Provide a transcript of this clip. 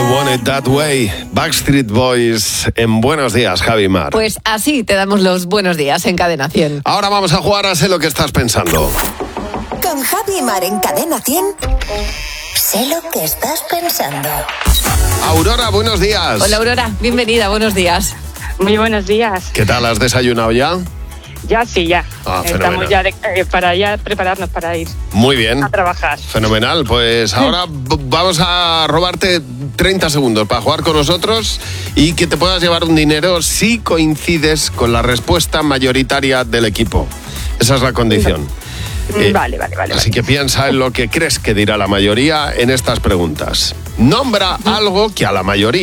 Want It That Way, Backstreet Boys en Buenos Días, Javi Mar. Pues así te damos los buenos días en Cadena 100. Ahora vamos a jugar a Sé lo que estás pensando. Con Javi Mar en Cadena 100. Sé lo que estás pensando. Aurora, buenos días. Hola Aurora, bienvenida, buenos días. Muy buenos días. ¿Qué tal? ¿Has desayunado ya? Ya sí, ya. Fenomenal. Estamos ya para ya prepararnos para ir Muy bien. a trabajar. Fenomenal. Pues ahora vamos a robarte 30 segundos para jugar con nosotros y que te puedas llevar un dinero si coincides con la respuesta mayoritaria del equipo. Esa es la condición. Vale. Así que piensa en lo que crees que dirá la mayoría en estas preguntas. Nombra algo que a la mayoría